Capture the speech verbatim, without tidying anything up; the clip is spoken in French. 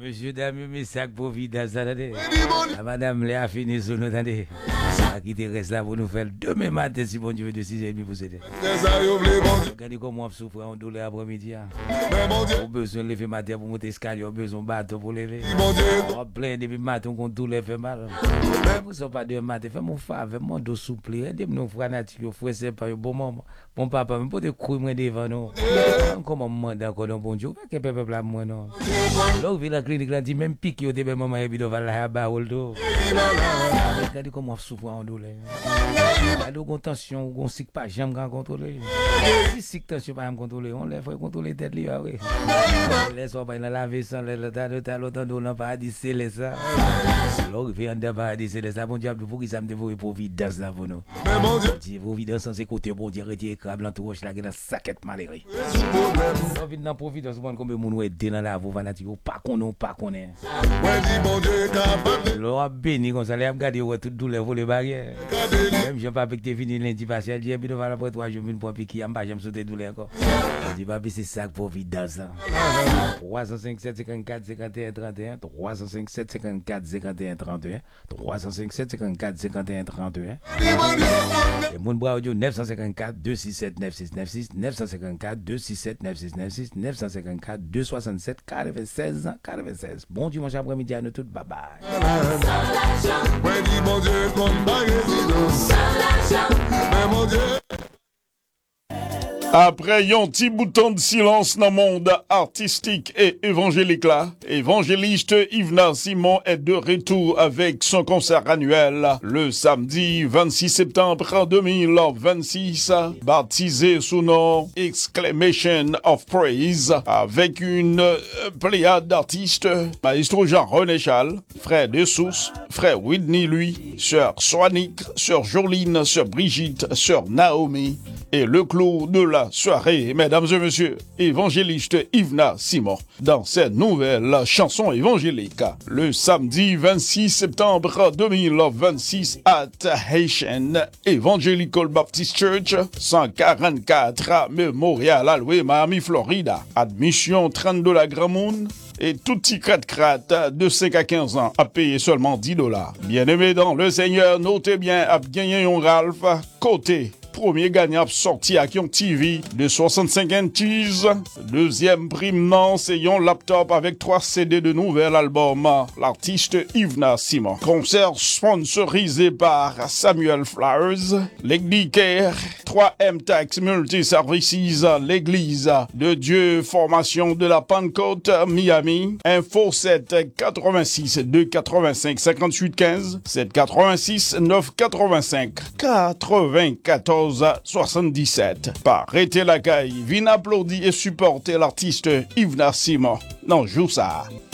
Monsieur, dame, mes sacs pour vider ça, attendez. La madame Léa a fini sur nous, attendez. Qui te reste là pour nous faire demain matin, si bon Dieu veut, de six heures trente pour s'aider. Regardez comment on souffre en douleur après-midi. On a besoin de lever matin pour monter escalier, on a besoin de bateau pour lever. On a plein depuis matin qu'on douleur fait mal. Vous ne sommes pas de matin, fais mon faveur, mon dos souple. Aidez-nous, frère nature, frère, c'est pas un bon moment. Mon papa, même pour te courir devant nous. Comment me demande encore un bon Dieu, que peuple là, moi non. Là, où la clinique, là, dit même pique, il y a des moments où il va la barre. Regardez comment on souffre en douleur. Regardez où tension, où on sick pas, j'aime quand contrôler. Si sick tension pas contrôler, on lève contrôler tête li oui. Laisse on pas laver sans le tas de tas l'autant d'eau dans paradis c'est les ça. Là vient de paradis c'est les ça bon diable pour qui ça me dévorer pour vidange là pour nous. Dieu vous vidange sans écouter bon Dieu retirer crabe l'entourage là dans saquette malheureux. On vient dans providence bon comme moun ouais dans la vous fanatique pas qu'on pas connaît. Là béni comme ça les regarder toute douleur pour les barrières. Même je pas avec tes fini lundi passé j'ai bien devant après trois jours une pour piquer en bas j'aime sauter douleur encore. On dit pas c'est ça pour vidange. trois cent cinquante-sept cinquante-quatre cinquante et un trente et un trois cent cinquante-sept cinquante-quatre cinquante et un trente et un trois cent cinquante-sept cinquante-quatre cinquante et un trente et un et mon bras audio neuf cent cinquante-quatre deux cent soixante-sept neuf six neuf six neuf cent cinquante-quatre deux cent soixante-sept neuf six neuf six neuf cent cinquante-quatre deux cent soixante-sept quatre-vingt-seize quatre-vingt-seize. Bon dimanche après-midi à nous tous, bye bye. Après un petit bouton de silence dans le monde artistique et évangélique là, évangéliste Yves Simon est de retour avec son concert annuel le samedi vingt-six septembre deux mille vingt-six, baptisé sous nom Exclamation of Praise, avec une pléiade d'artistes, maestro Jean-René Chal, frère de Sousse, frère Whitney lui, sœur Swanik, sœur Joline, sœur Brigitte, sœur Naomi, et le clou de la soirée, mesdames et messieurs, évangéliste Yves Simon, dans cette nouvelle chanson évangélique, le samedi vingt-six septembre deux mille vingt-six at Haitian Evangelical Baptist Church, cent quarante-quatre Memorial Highway, Miami, Florida. Admission trente dollars Grand Monde. Et tout petit crat-crat de cinq à quinze ans a payé seulement dix dollars. Bien-aimé dans le Seigneur, notez bien, a gagné un Ralph, côté premier gagnant sorti à Kion T V de soixante-cinq inches. Deuxième prime non, c'est un laptop avec trois C D de nouvel album. L'artiste Yves Simon. Concert sponsorisé par Samuel Flowers, l'Église Care, trois M Tax Multi Services, l'Église de Dieu Formation de la Pentecôte Miami. Info sept quatre-vingt-six deux quatre-vingt-cinq cinquante-huit quinze sept quatre-vingt-six neuf quatre-vingt-cinq quatre-vingt-quatorze soixante-dix-sept. Parrêtez la caille, vin applaudir et supporter l'artiste Yves Simon. Non, joue ça.